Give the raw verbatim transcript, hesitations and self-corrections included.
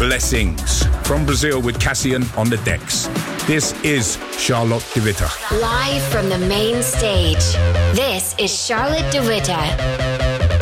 Blessings from Brazil with Cassian on the decks. This is Charlotte de Witte. Live from the main stage, this is Charlotte de Witte.